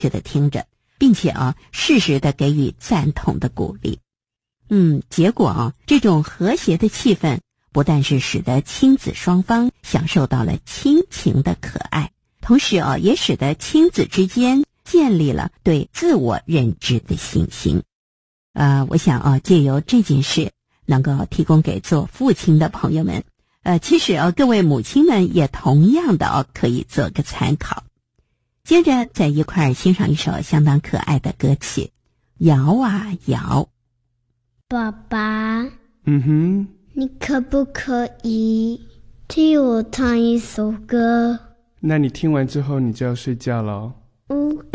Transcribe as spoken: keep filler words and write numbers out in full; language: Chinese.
觉的听着，并且啊，适时的给予赞同的鼓励。嗯，结果啊，这种和谐的气氛不但是使得亲子双方享受到了亲情的可爱，同时啊，也使得亲子之间建立了对自我认知的信心。呃，我想啊，借由这件事能够提供给做父亲的朋友们，呃，其实啊，各位母亲们也同样的啊，可以做个参考。接着在一块儿欣赏一首相当可爱的歌曲《摇啊摇》。 爸爸， 嗯哼， 你可不可以替我唱一首歌？ 那你听完之后你就要睡觉了哦。 嗯。